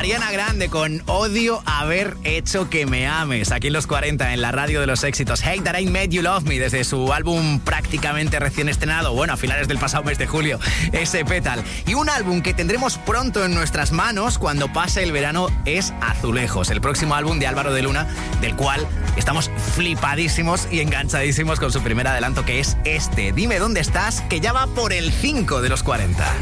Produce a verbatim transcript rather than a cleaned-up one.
Ariana Grande con Odio haber hecho que me ames, aquí en los cuarenta, en la radio de los éxitos. Hate That I Made You Love Me, desde su álbum prácticamente recién estrenado, bueno, a finales del pasado mes de julio, ese Petal. Y un álbum que tendremos pronto en nuestras manos cuando pase el verano es Azulejos, el próximo álbum de Álvaro de Luna, del cual estamos flipadísimos y enganchadísimos con su primer adelanto, que es este. Dime dónde estás, que ya va por el cinco de los cuarenta.